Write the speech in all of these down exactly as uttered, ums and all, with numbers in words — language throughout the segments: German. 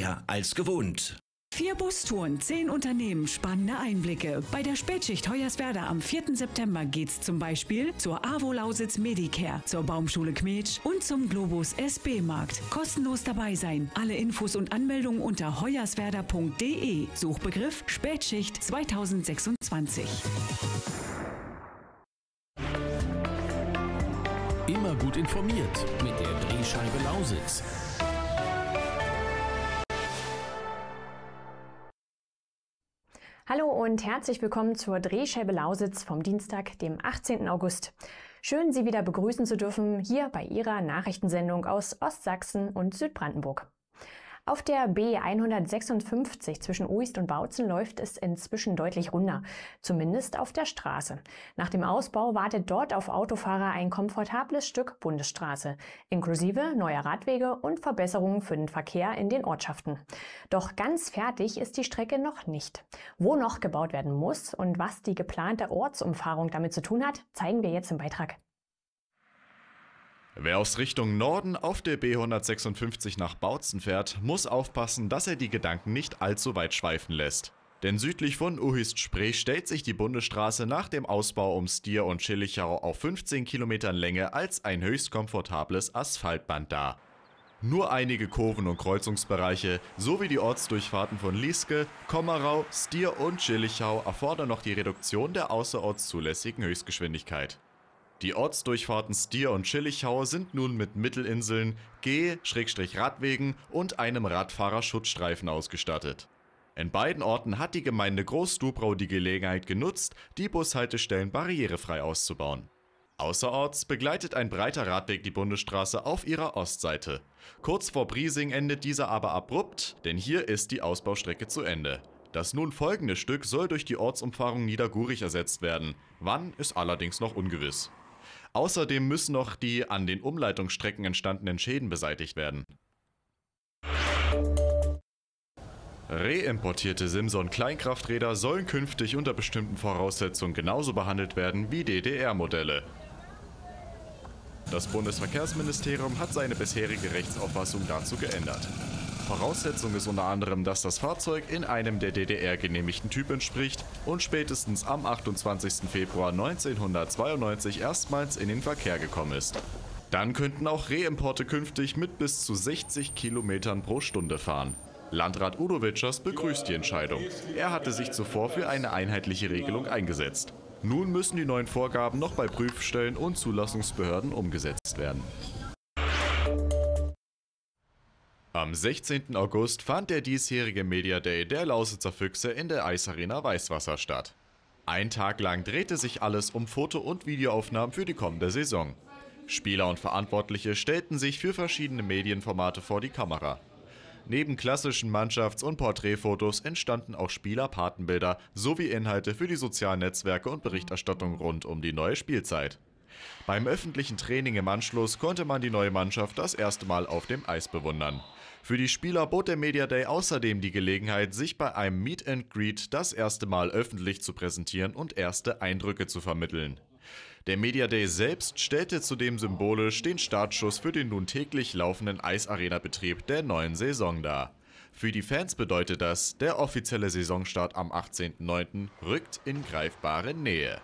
mehr als gewohnt. Vier Bustouren, zehn Unternehmen, spannende Einblicke. Bei der Spätschicht Hoyerswerda am vierten September geht's zum Beispiel zur AWO Lausitz Medicare, zur Baumschule Kmetsch und zum Globus S B-Markt. Kostenlos dabei sein. Alle Infos und Anmeldungen unter hoyerswerda punkt de. Suchbegriff Spätschicht zweitausendsechsundzwanzig. Immer gut informiert mit der Drehscheibe Lausitz. Hallo und herzlich willkommen zur Drehscheibe Lausitz vom Dienstag, dem achtzehnten August. Schön, Sie wieder begrüßen zu dürfen hier bei Ihrer Nachrichtensendung aus Ostsachsen und Südbrandenburg. Auf der B hundertsechsundfünfzig zwischen Uist und Bautzen läuft es inzwischen deutlich runder, zumindest auf der Straße. Nach dem Ausbau wartet dort auf Autofahrer ein komfortables Stück Bundesstraße, inklusive neuer Radwege und Verbesserungen für den Verkehr in den Ortschaften. Doch ganz fertig ist die Strecke noch nicht. Wo noch gebaut werden muss und was die geplante Ortsumfahrung damit zu tun hat, zeigen wir jetzt im Beitrag. Wer aus Richtung Norden auf der B hundertsechsundfünfzig nach Bautzen fährt, muss aufpassen, dass er die Gedanken nicht allzu weit schweifen lässt. Denn südlich von Uist-Spree stellt sich die Bundesstraße nach dem Ausbau um Stier und Schillichau auf fünfzehn Kilometern Länge als ein höchst komfortables Asphaltband dar. Nur einige Kurven und Kreuzungsbereiche sowie die Ortsdurchfahrten von Lieske, Kommerau, Stier und Schillichau erfordern noch die Reduktion der außerorts zulässigen Höchstgeschwindigkeit. Die Ortsdurchfahrten Stier und Schillichau sind nun mit Mittelinseln, Geh-Radwegen und einem Radfahrerschutzstreifen ausgestattet. In beiden Orten hat die Gemeinde Groß-Dubrau die Gelegenheit genutzt, die Bushaltestellen barrierefrei auszubauen. Außerorts begleitet ein breiter Radweg die Bundesstraße auf ihrer Ostseite. Kurz vor Briesing endet dieser aber abrupt, denn hier ist die Ausbaustrecke zu Ende. Das nun folgende Stück soll durch die Ortsumfahrung Niedergurich ersetzt werden. Wann, ist allerdings noch ungewiss. Außerdem müssen noch die an den Umleitungsstrecken entstandenen Schäden beseitigt werden. Reimportierte Simson-Kleinkrafträder sollen künftig unter bestimmten Voraussetzungen genauso behandelt werden wie D D R-Modelle. Das Bundesverkehrsministerium hat seine bisherige Rechtsauffassung dazu geändert. Voraussetzung ist unter anderem, dass das Fahrzeug in einem der D D R genehmigten Typ entspricht und spätestens am achtundzwanzigsten Februar neunzehnhundertzweiundneunzig erstmals in den Verkehr gekommen ist. Dann könnten auch Reimporte künftig mit bis zu sechzig Kilometern pro Stunde fahren. Landrat Udo Witschers begrüßt die Entscheidung. Er hatte sich zuvor für eine einheitliche Regelung eingesetzt. Nun müssen die neuen Vorgaben noch bei Prüfstellen und Zulassungsbehörden umgesetzt werden. Am sechzehnten August fand der diesjährige Media Day der Lausitzer Füchse in der Eisarena Weißwasser statt. Ein Tag lang drehte sich alles um Foto- und Videoaufnahmen für die kommende Saison. Spieler und Verantwortliche stellten sich für verschiedene Medienformate vor die Kamera. Neben klassischen Mannschafts- und Porträtfotos entstanden auch Spieler-Patenbilder sowie Inhalte für die sozialen Netzwerke und Berichterstattung rund um die neue Spielzeit. Beim öffentlichen Training im Anschluss konnte man die neue Mannschaft das erste Mal auf dem Eis bewundern. Für die Spieler bot der Media Day außerdem die Gelegenheit, sich bei einem Meet and Greet das erste Mal öffentlich zu präsentieren und erste Eindrücke zu vermitteln. Der Media Day selbst stellte zudem symbolisch den Startschuss für den nun täglich laufenden Eisarena-Betrieb der neuen Saison dar. Für die Fans bedeutet das, der offizielle Saisonstart am achtzehnten neunten rückt in greifbare Nähe.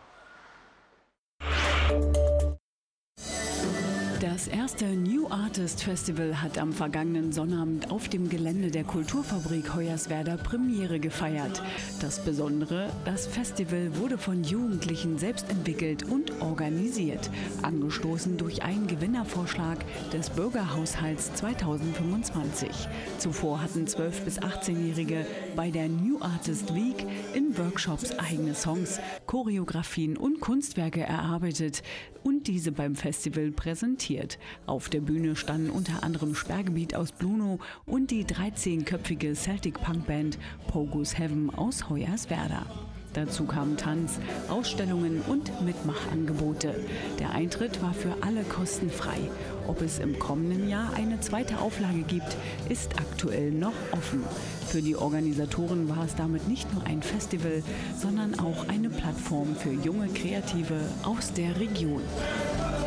Das erste New Artist Festival hat am vergangenen Sonnabend auf dem Gelände der Kulturfabrik Hoyerswerda Premiere gefeiert. Das Besondere, das Festival wurde von Jugendlichen selbst entwickelt und organisiert, angestoßen durch einen Gewinnervorschlag des Bürgerhaushalts zweitausendfünfundzwanzig. Zuvor hatten zwölf- bis achtzehnjährige bei der New Artist Week in Workshops eigene Songs, Choreografien und Kunstwerke erarbeitet und diese beim Festival präsentiert. Auf der Bühne standen unter anderem Sperrgebiet aus Bluno und die dreizehnköpfige Celtic-Punk-Band Pogus Heaven aus Hoyerswerda. Dazu kamen Tanz, Ausstellungen und Mitmachangebote. Der Eintritt war für alle kostenfrei. Ob es im kommenden Jahr eine zweite Auflage gibt, ist aktuell noch offen. Für die Organisatoren war es damit nicht nur ein Festival, sondern auch eine Plattform für junge Kreative aus der Region.